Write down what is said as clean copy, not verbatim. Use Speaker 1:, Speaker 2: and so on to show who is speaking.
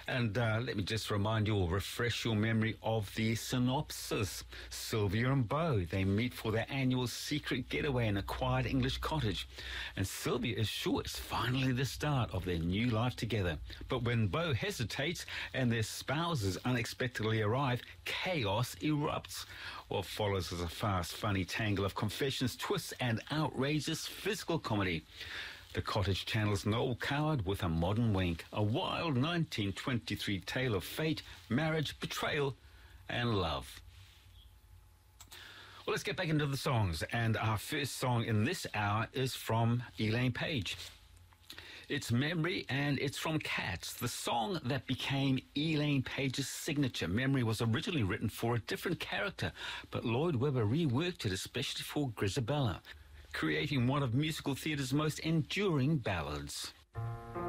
Speaker 1: And let me just remind you or refresh your memory of the synopsis. Sylvia and Beau, they meet for their annual secret getaway in a quiet English cottage. And Sylvia is sure it's finally the start of their new life together. But when Beau hesitates and their spouses unexpectedly arrive, chaos erupts. What follows is a fast, funny tangle of confessions, twists and outrageous physical comedy. The Cottage channels Noel Coward with a modern wink, a wild 1923 tale of fate, marriage, betrayal and love. Well, let's get back into the songs, and our first song in this hour is from Elaine Paige. It's Memory, and it's from Cats, the song that became Elaine Paige's signature. Memory was originally written for a different character, but Lloyd Webber reworked it especially for Grizabella, creating one of musical theatre's most enduring ballads.